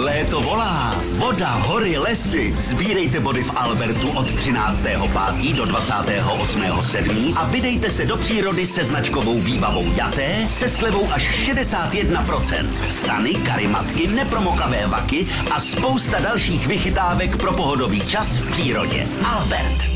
Léto volá. Voda, hory, lesy. Sbírejte body v Albertu od 13.5. do 28.7. a vydejte se do přírody se značkovou výbavou Jaté se slevou až 61%. Stany, karimatky, nepromokavé vaky a spousta dalších vychytávek pro pohodový čas v přírodě. Albert.